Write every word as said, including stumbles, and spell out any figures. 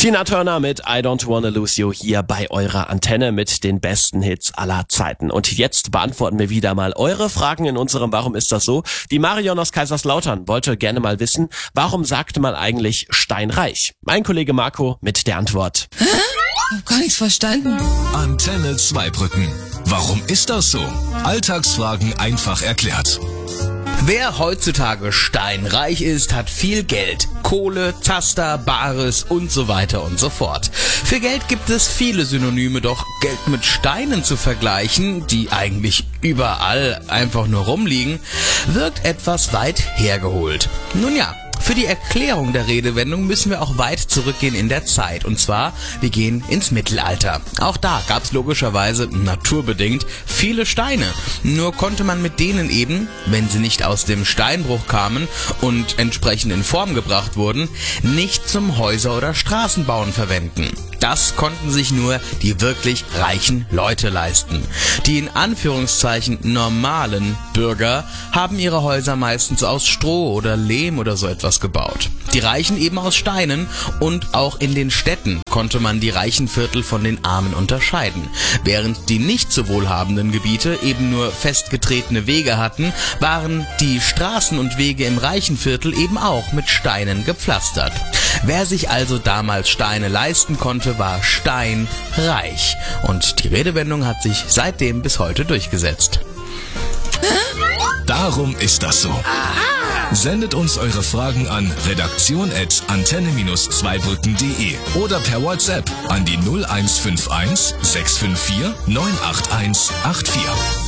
Tina Turner mit I Don't Wanna Lose You hier bei eurer Antenne mit den besten Hits aller Zeiten. Und jetzt beantworten wir wieder mal eure Fragen in unserem Warum ist das so? Die Marion aus Kaiserslautern wollte gerne mal wissen, warum sagt man eigentlich steinreich? Mein Kollege Marco mit der Antwort. Hä? Hab gar nichts verstanden. Antenne Zweibrücken. Warum ist das so? Alltagsfragen einfach erklärt. Wer heutzutage steinreich ist, hat viel Geld. Kohle, Zaster, Bares und so weiter und so fort. Für Geld gibt es viele Synonyme, doch Geld mit Steinen zu vergleichen, die eigentlich überall einfach nur rumliegen, wirkt etwas weit hergeholt. Nun ja. Für die Erklärung der Redewendung müssen wir auch weit zurückgehen in der Zeit. Und zwar, wir gehen ins Mittelalter. Auch da gab es logischerweise, naturbedingt, viele Steine. Nur konnte man mit denen eben, wenn sie nicht aus dem Steinbruch kamen und entsprechend in Form gebracht wurden, nicht zum Häuser- oder Straßenbauen verwenden. Das konnten sich nur die wirklich reichen Leute leisten. Die in Anführungszeichen normalen Bürger haben ihre Häuser meistens aus Stroh oder Lehm oder so etwas gebaut. Die Reichen eben aus Steinen, und auch in den Städten konnte man die reichen Viertel von den Armen unterscheiden. Während die nicht so wohlhabenden Gebiete eben nur festgetretene Wege hatten, waren die Straßen und Wege im reichen Viertel eben auch mit Steinen gepflastert. Wer sich also damals Steine leisten konnte, war steinreich. Und die Redewendung hat sich seitdem bis heute durchgesetzt. Darum ist das so. Sendet uns eure Fragen an redaktion at antenne zweibrücken punkt de oder per WhatsApp an die null eins fünf eins sechs fünf vier neun acht eins acht vier.